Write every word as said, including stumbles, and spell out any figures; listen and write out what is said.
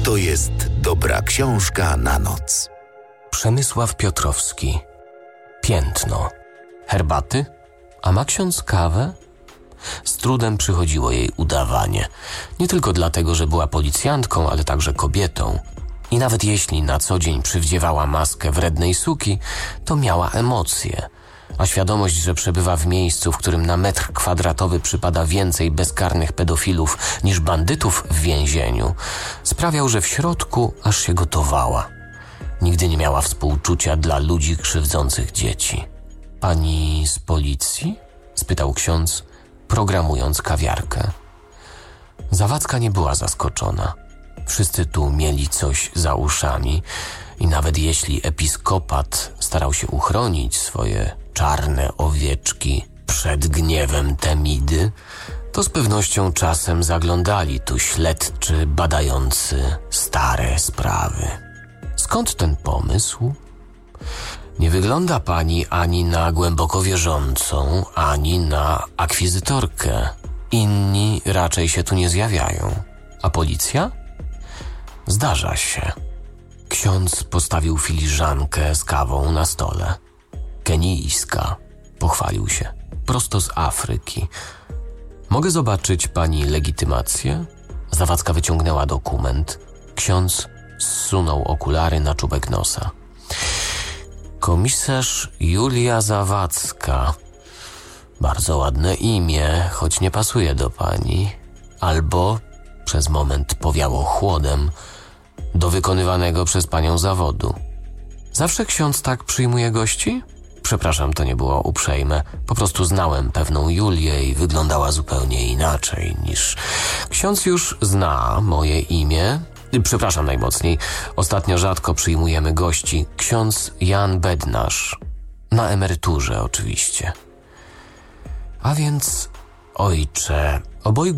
To jest dobra książka na noc. Przemysław Piotrowski. Piętno. Herbaty? A ma ksiądz kawę? Z trudem przychodziło jej udawanie. Nie tylko dlatego, że była policjantką, ale także kobietą. I nawet jeśli na co dzień przywdziewała maskę wrednej suki, to miała emocje. A świadomość, że przebywa w miejscu, w którym na metr kwadratowy przypada więcej bezkarnych pedofilów niż bandytów w więzieniu, sprawiał, że w środku aż się gotowała. Nigdy nie miała współczucia dla ludzi krzywdzących dzieci. Pani z policji? Spytał ksiądz, programując kawiarkę. Zawadzka nie była zaskoczona. Wszyscy tu mieli coś za uszami i nawet jeśli episkopat starał się uchronić swoje czarne owieczki przed gniewem Temidy, to z pewnością czasem zaglądali tu śledczy badający stare sprawy. Skąd ten pomysł? Nie wygląda pani ani na głęboko wierzącą, ani na akwizytorkę. Inni raczej się tu nie zjawiają. A policja? Zdarza się. Ksiądz postawił filiżankę z kawą na stole. Kenijska, pochwalił się. Prosto z Afryki. Mogę zobaczyć pani legitymację? Zawadzka wyciągnęła dokument. Ksiądz zsunął okulary na czubek nosa. Komisarz Julia Zawadzka. Bardzo ładne imię, choć nie pasuje do pani. Albo, przez moment powiało chłodem, do wykonywanego przez panią zawodu. Zawsze ksiądz tak przyjmuje gości? Przepraszam, to nie było uprzejme. Po prostu znałem pewną Julię i wyglądała zupełnie inaczej niż... Ksiądz już zna moje imię. Przepraszam najmocniej. Ostatnio rzadko przyjmujemy gości. Ksiądz Jan Bednarz. Na emeryturze oczywiście. A więc, ojcze, oboj